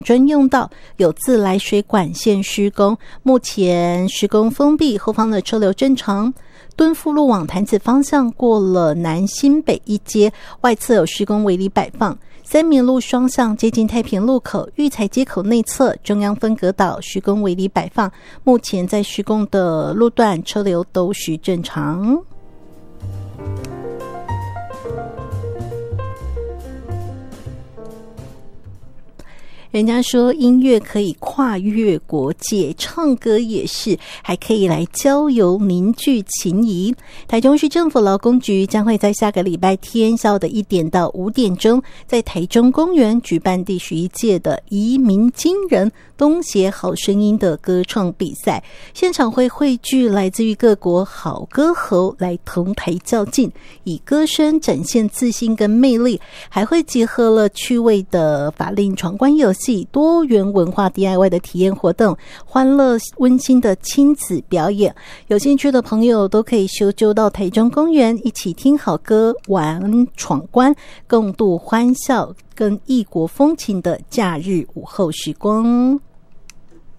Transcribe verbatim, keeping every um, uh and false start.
专用道有自来水管线施工，目前施工封闭，后方的车流正常。敦复路往潭子方向过了南新北一街，外侧有施工围篱摆放。三民路双向接近太平路口育才街口内侧中央分隔岛施工围篱摆放，目前在施工的路段车流都是正常。人家说音乐可以跨越国界，唱歌也是，还可以来郊游凝聚情谊。台中市政府劳工局将会在下个礼拜天下午的一点到五点钟，在台中公园举办第十一届的移民金人东协好声音的歌唱比赛，现场会汇聚来自于各国好歌喉来同台较劲，以歌声展现自信跟魅力，还会结合了趣味的法令闯关游戏、多元文化 D I Y 的体验活动、欢乐温馨的亲子表演。有兴趣的朋友都可以修就到台中公园，一起听好歌、玩闯关，共度欢笑跟异国风情的假日午后时光。